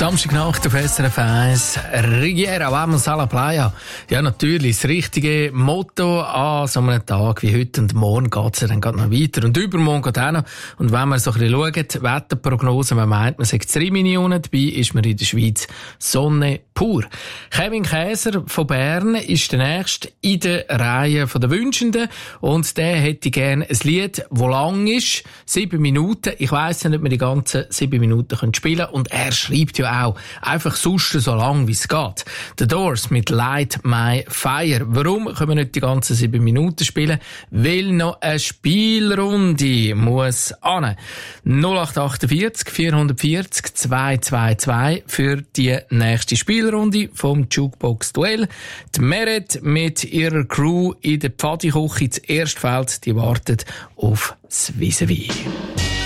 Samstagnacht auf SRF 1. Riviera, vamos a la playa. Ja, natürlich. Das richtige Motto an so einem Tag wie heute. Und morgen geht's ja dann gerade noch weiter. Und übermorgen geht auch noch. Und wenn man so ein bisschen schaut, Wetterprognose, man meint, man sagt 3 Millionen, dabei ist man in der Schweiz Sonne pur. Kevin Käser von Bern ist der Nächste in der Reihe der Wünschenden. Und der hätte gerne ein Lied, das lang ist. 7 Minuten. Ich weiss nicht, ob wir die ganzen 7 Minuten spielen können. Und er schreibt ja auch einfach sonst so lang, wie es geht. The Doors mit Light My Fire. Warum können wir nicht die ganzen 7 Minuten spielen? Weil noch eine Spielrunde muss an. 0848 440 222 für die nächste Spielrunde vom Jukebox Duell. Die Meret mit ihrer Crew in der Pfadiküche, das Erstfeld, die wartet auf das Vis-à-vis.